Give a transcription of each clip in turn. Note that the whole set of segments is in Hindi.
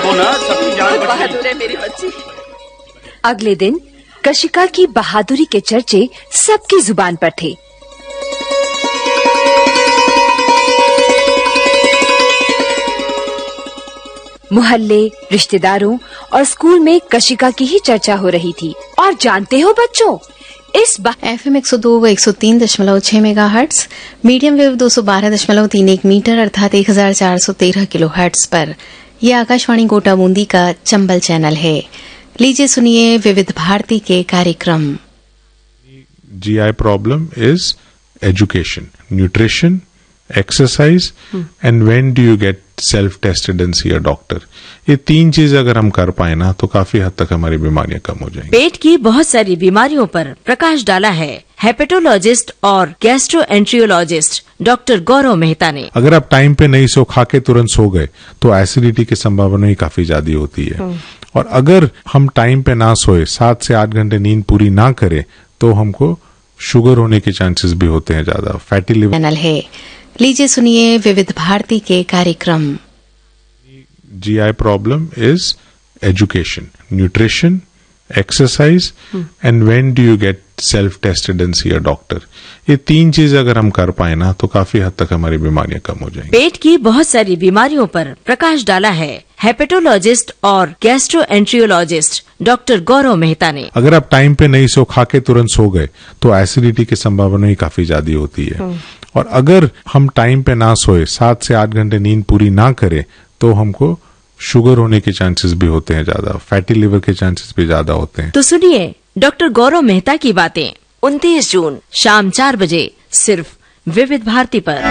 हो ना, सबकी जान बच गई। बहादुर है मेरी बच्ची। अगले दिन कशिका की बहादुरी के चर्चे सबकी जुबान पर थे। मोहल्ले, रिश्तेदारों और स्कूल में कशिका की ही चर्चा हो रही थी। और जानते हो बच्चों, इस FM 102 व 103.6 मेगाहर्ट्ज, मीडियम वेव 212.31 मीटर अर्थात 1413 किलोहर्ट्ज पर यह आकाशवाणी कोटा बूंदी का चंबल चैनल है। लीजिए सुनिए विविध भारती के कार्यक्रम। GI problem is education, nutrition, exercise and when do you get self tested and see a doctor। ये 3 चीज अगर हम कर पाए ना तो काफी हद तक हमारी बीमारियां कम हो जाएंगी। पेट की बहुत सारी बीमारियों पर प्रकाश डाला है हेपेटोलॉजिस्ट और गैस्ट्रोएंट्रियोलॉजिस्ट डॉक्टर गौरव मेहता ने। अगर आप टाइम पे नहीं सो खा के तुरंत सो गए तो एसिडिटी की संभावना ही काफी ज्यादा होती है। और अगर हम टाइम पे ना सोए, 7 से 8 घंटे नींद पूरी ना करें तो हमको शुगर होने के चांसेस भी होते हैं ज्यादा, फैटी लिवर चैनल है। लीजिए सुनिए विविध भारती के कार्यक्रम। GI problem is education, nutrition, exercise and when do you get self tested and see a doctor। ये 3 चीज अगर हम कर पाए ना तो काफी हद तक हमारी बीमारियां कम हो जाएंगी। पेट की बहुत सारी बीमारियों पर प्रकाश डाला है हेपेटोलॉजिस्ट और गैस्ट्रोएंट्रियोलॉजिस्ट डॉक्टर गौरव मेहता ने। अगर आप टाइम पे नहीं सो खा के तुरंत सो गए तो एसिडिटी की संभावना ही काफी ज्यादा होती है। और अगर हम टाइम पे ना सोए, 7 से 8 घंटे नींद पूरी ना करें तो हमको शुगर होने के चांसेस भी होते हैं ज्यादा, फैटी लिवर के चांसेस भी ज्यादा होते हैं। तो सुनिए डॉक्टर गौरव मेहता की बातें 29 जून शाम 4 बजे सिर्फ विविध भारती पर।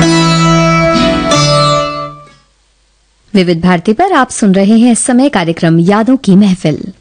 विविध भारती पर आप सुन रहे हैं इस समय कार्यक्रम यादों की महफिल।